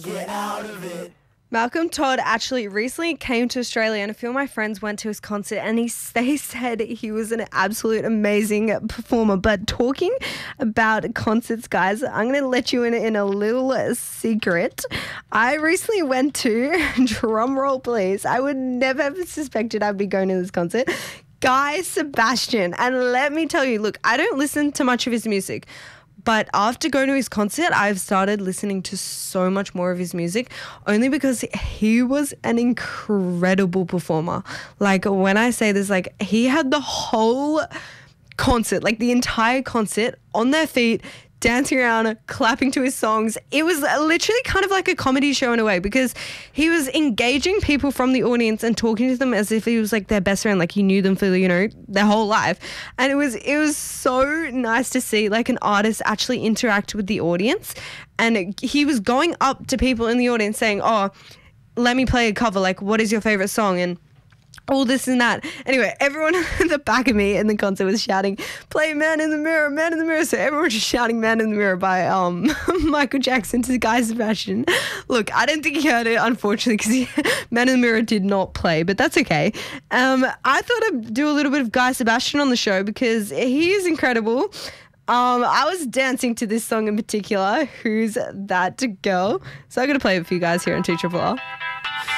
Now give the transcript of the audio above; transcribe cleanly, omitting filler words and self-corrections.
get out of it. Malcolm Todd actually recently came to Australia and a few of my friends went to his concert and they said he was an absolute amazing performer. But talking about concerts, guys, I'm going to let you in a little secret. I recently went to, drum roll please, I would never have suspected I'd be going to this concert, Guy Sebastian. And let me tell you, look, I don't listen to much of his music. But after going to his concert, I've started listening to so much more of his music only because he was an incredible performer. Like, when I say this, like, he had the whole concert, like the entire concert on their feet, dancing around, clapping to his songs. It was literally kind of like a comedy show in a way because he was engaging people from the audience and talking to them as if he was like their best friend, like he knew them for, you know, their whole life. And it was so nice to see like an artist actually interact with the audience. And he was going up to people in the audience saying, oh, let me play a cover. Like, what is your favorite song? And all this and that. Anyway, everyone at the back of me in the concert was shouting, play Man in the Mirror, Man in the Mirror. So everyone was just shouting Man in the Mirror by Michael Jackson to Guy Sebastian. Look, I don't think he heard it, unfortunately, because Man in the Mirror did not play, but that's okay. I thought I'd do a little bit of Guy Sebastian on the show because he is incredible. I was dancing to this song in particular, Who's That Girl? So I'm going to play it for you guys here on 2RRR.